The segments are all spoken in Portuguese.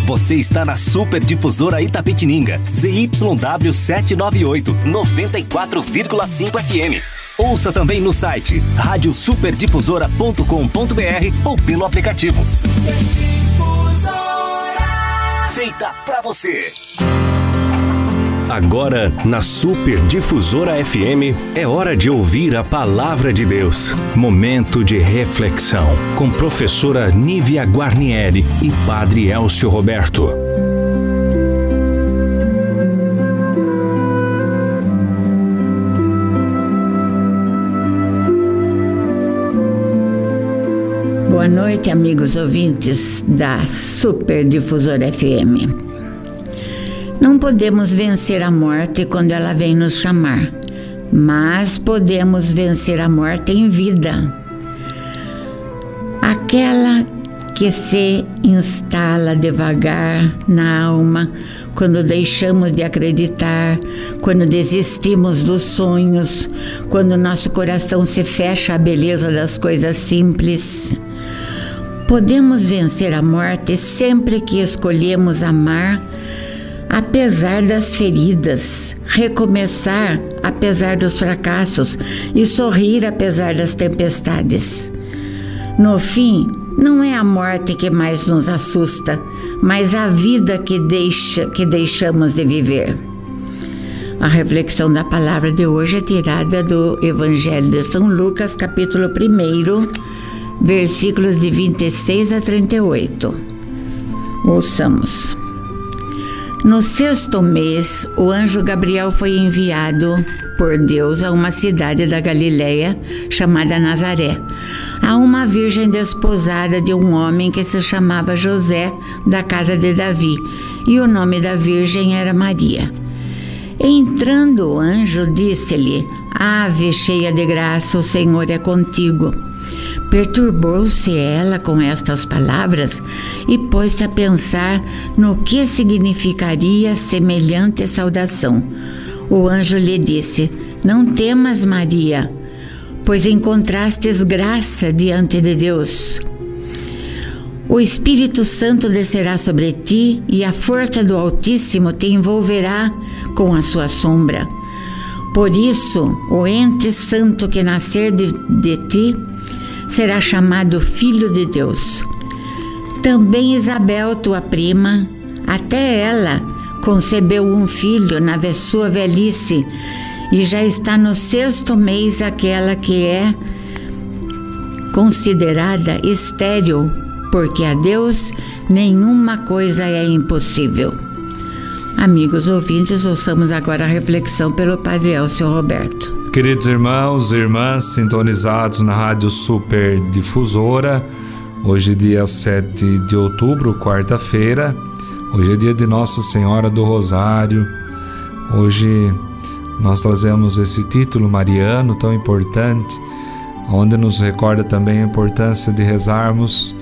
Você está na Super Difusora Itapetininga, ZYW 798, 94,5 FM. Ouça também no site radiosuperdifusora.com.br ou pelo aplicativo. Super Difusora, feita pra você. Agora, na Super Difusora FM, é hora de ouvir a Palavra de Deus. Momento de reflexão, com professora Nívia Guarnieri e Padre Elcio Roberto. Boa noite, amigos ouvintes da Super Difusora FM. Não podemos vencer a morte quando ela vem nos chamar, mas podemos vencer a morte em vida. Aquela que se instala devagar na alma quando deixamos de acreditar, quando desistimos dos sonhos, quando nosso coração se fecha à beleza das coisas simples. Podemos vencer a morte sempre que escolhemos amar, apesar das feridas, recomeçar apesar dos fracassos e sorrir apesar das tempestades. No fim, não é a morte que mais nos assusta, mas a vida que deixamos de viver. A reflexão da palavra de hoje é tirada do Evangelho de São Lucas, capítulo 1, versículos de 26 a 38. Ouçamos. No 6º mês, o anjo Gabriel foi enviado por Deus a uma cidade da Galileia chamada Nazaré, a uma virgem desposada de um homem que se chamava José, da casa de Davi, e o nome da virgem era Maria. Entrando o anjo, disse-lhe: Ave, cheia de graça, o Senhor é contigo. Perturbou-se ela com estas palavras e pôs-se a pensar no que significaria semelhante saudação. O anjo lhe disse: Não temas, Maria, pois encontrastes graça diante de Deus. O Espírito Santo descerá sobre ti e a força do Altíssimo te envolverá com a sua sombra. Por isso, o ente santo que nascer de ti será chamado Filho de Deus. Também Isabel, tua prima, até ela concebeu um filho na sua velhice e já está no 6º mês aquela que é considerada estéril, porque a Deus nenhuma coisa é impossível. Amigos ouvintes, ouçamos agora a reflexão pelo Padre Elcio Roberto. Queridos irmãos e irmãs sintonizados na Rádio Super Difusora, hoje dia 7 de outubro, quarta-feira, hoje é dia de Nossa Senhora do Rosário. Hoje nós trazemos esse título mariano tão importante, onde nos recorda também a importância de rezarmos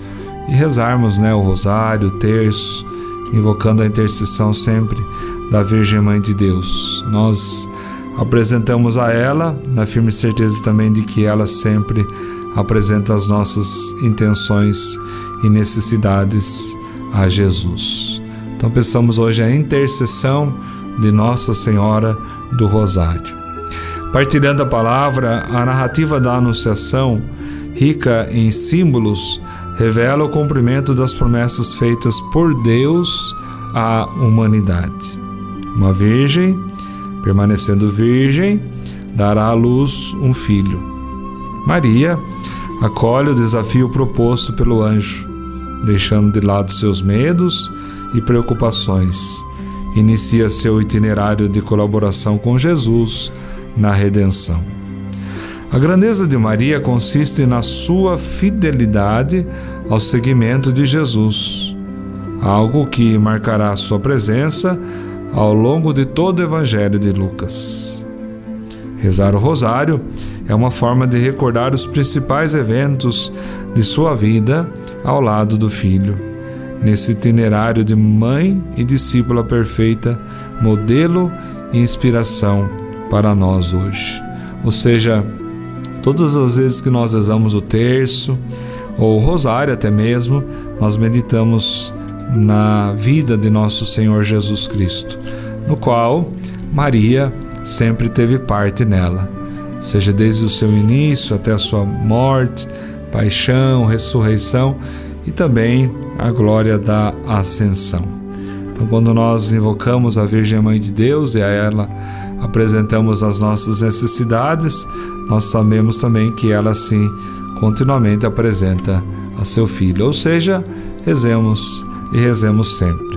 o rosário, o terço, invocando a intercessão sempre da Virgem Mãe de Deus. Nós apresentamos a ela, na firme certeza também de que ela sempre apresenta as nossas intenções e necessidades a Jesus. Então peçamos hoje a intercessão de Nossa Senhora do Rosário. Partilhando a palavra, a narrativa da Anunciação, rica em símbolos, revela o cumprimento das promessas feitas por Deus à humanidade. Uma virgem, permanecendo virgem, dará à luz um filho. Maria acolhe o desafio proposto pelo anjo, deixando de lado seus medos e preocupações. Inicia seu itinerário de colaboração com Jesus na redenção. A grandeza de Maria consiste na sua fidelidade ao seguimento de Jesus, algo que marcará sua presença ao longo de todo o Evangelho de Lucas. Rezar o rosário é uma forma de recordar os principais eventos de sua vida ao lado do Filho, nesse itinerário de mãe e discípula perfeita, modelo e inspiração para nós hoje. Ou seja, todas as vezes que nós rezamos o terço, ou o rosário até mesmo, nós meditamos na vida de nosso Senhor Jesus Cristo, no qual Maria sempre teve parte nela, seja desde o seu início até a sua morte, paixão, ressurreição e também a glória da ascensão. Então, quando nós invocamos a Virgem Mãe de Deus e a ela apresentamos as nossas necessidades, nós sabemos também que ela assim continuamente apresenta a seu Filho, ou seja, rezemos e rezemos sempre.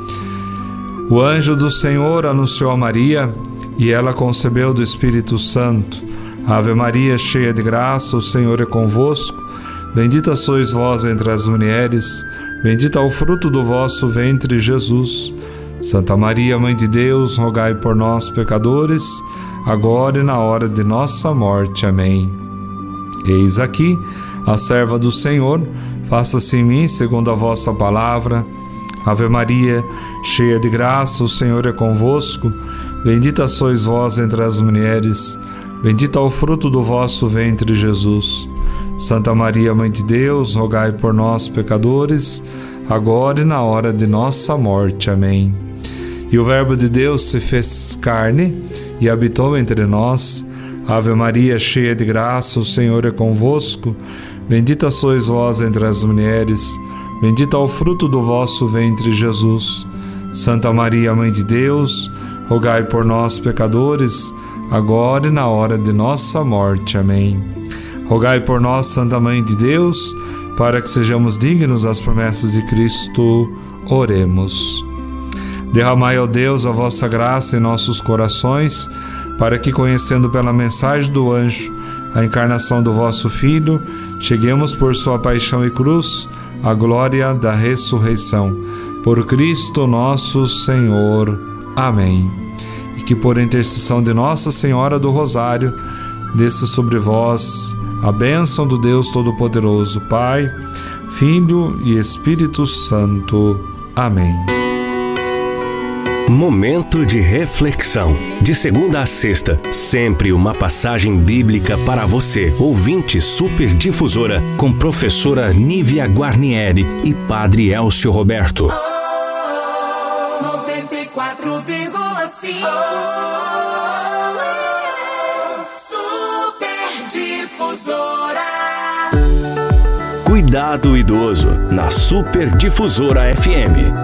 O anjo do Senhor anunciou a Maria e ela concebeu do Espírito Santo. Ave Maria, cheia de graça, o Senhor é convosco. Bendita sois vós entre as mulheres, bendito é o fruto do vosso ventre, Jesus. Santa Maria, Mãe de Deus, rogai por nós, pecadores, agora e na hora de nossa morte. Amém. Eis aqui a serva do Senhor, faça-se em mim segundo a vossa palavra. Ave Maria, cheia de graça, o Senhor é convosco. Bendita sois vós entre as mulheres, bendito é o fruto do vosso ventre, Jesus. Santa Maria, Mãe de Deus, rogai por nós, pecadores, agora e na hora de nossa morte. Amém. E o Verbo de Deus se fez carne e habitou entre nós. Ave Maria, cheia de graça, o Senhor é convosco. Bendita sois vós entre as mulheres, bendito é o fruto do vosso ventre, Jesus. Santa Maria, Mãe de Deus, rogai por nós, pecadores, agora e na hora de nossa morte. Amém. Rogai por nós, Santa Mãe de Deus, para que sejamos dignos das promessas de Cristo. Oremos. Derramai, ó Deus, a vossa graça em nossos corações, para que, conhecendo pela mensagem do anjo a encarnação do vosso Filho, cheguemos por sua paixão e cruz à glória da ressurreição. Por Cristo nosso Senhor. Amém. E que por intercessão de Nossa Senhora do Rosário, desça sobre vós a bênção do Deus Todo-Poderoso, Pai, Filho e Espírito Santo. Amém. Momento de reflexão. De segunda a sexta, sempre uma passagem bíblica para você, ouvinte Super Difusora, com professora Nívia Guarnieri e Padre Elcio Roberto. 94,5 Super Difusora. Cuidado Idoso, na Super Difusora FM.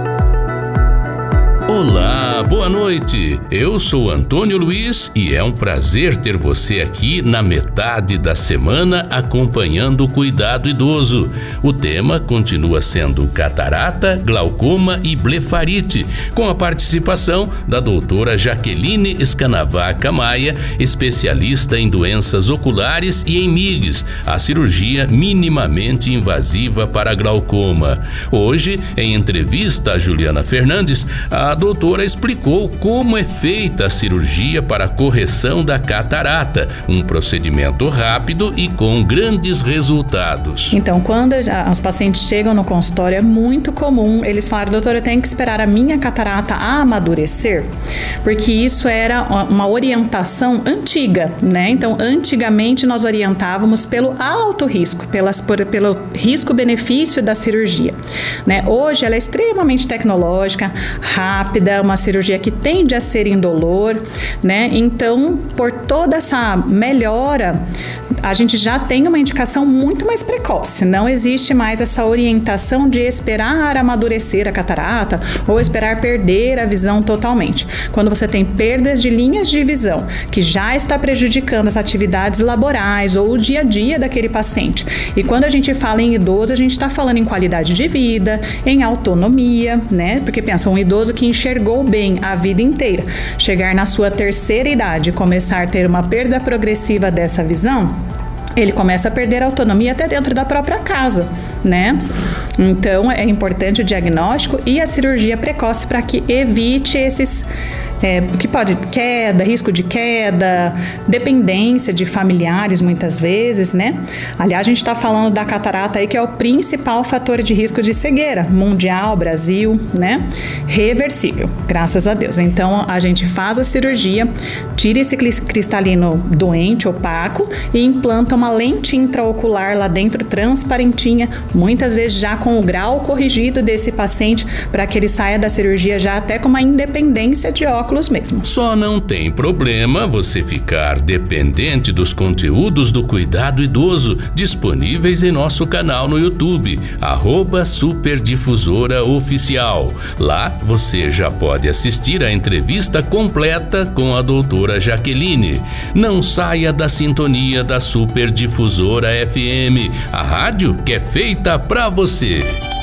Olá, boa noite. Eu sou Antônio Luiz e é um prazer ter você aqui na metade da semana acompanhando o Cuidado Idoso. O tema continua sendo catarata, glaucoma e blefarite, com a participação da doutora Jaqueline Escanavaca Maia, especialista em doenças oculares e em MIGS, a cirurgia minimamente invasiva para glaucoma. Hoje, em entrevista a Juliana Fernandes, a doutora explicou como é feita a cirurgia para a correção da catarata, um procedimento rápido e com grandes resultados. Então, quando os pacientes chegam no consultório, é muito comum eles falarem: doutora, eu tenho que esperar a minha catarata amadurecer, porque isso era uma orientação antiga, né? Então, antigamente nós orientávamos pelo alto risco, pelo risco-benefício da cirurgia, né? Hoje ela é extremamente tecnológica, rápida, uma cirurgia que tende a ser indolor, né? Então, por toda essa melhora, a gente já tem uma indicação muito mais precoce. Não existe mais essa orientação de esperar amadurecer a catarata ou esperar perder a visão totalmente. Quando você tem perdas de linhas de visão que já está prejudicando as atividades laborais ou o dia a dia daquele paciente. E quando a gente fala em idoso, a gente está falando em qualidade de vida, em autonomia, né? Porque pensa, um idoso que enxergou bem a vida inteira, chegar na sua terceira idade e começar a ter uma perda progressiva dessa visão, ele começa a perder a autonomia até dentro da própria casa, né? Então, é importante o diagnóstico e a cirurgia precoce para que evite que pode queda, risco de queda, dependência de familiares muitas vezes, né? Aliás, a gente está falando da catarata aí, que é o principal fator de risco de cegueira mundial, Brasil, né? Reversível, graças a Deus. Então, a gente faz a cirurgia, tira esse cristalino doente, opaco, e implanta uma lente intraocular lá dentro, transparentinha, muitas vezes já com o grau corrigido desse paciente, para que ele saia da cirurgia já até com uma independência de óculos mesmo. Só não tem problema você ficar dependente dos conteúdos do cuidado idoso disponíveis em nosso canal no YouTube, @Superdifusora Oficial. Lá você já pode assistir a entrevista completa com a doutora Jaqueline. Não saia da sintonia da Superdifusora FM, a rádio que é feita pra você.